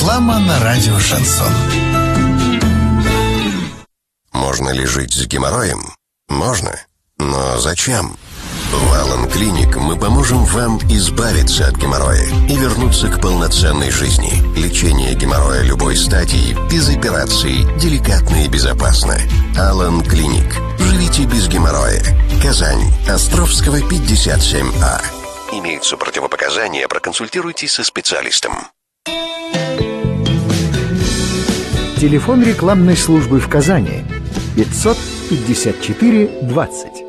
Реклама на радио «Шансон». Можно ли жить с геморроем? Можно. Но зачем? В Алан Клиник мы поможем вам избавиться от геморроя и вернуться к полноценной жизни. Лечение геморроя любой стадии, без операций, деликатно и безопасно. Алан Клиник. Живите без геморроя. Казань. Островского, 57А. Имеются противопоказания, проконсультируйтесь со специалистом. Телефон рекламной службы в Казани 554 20.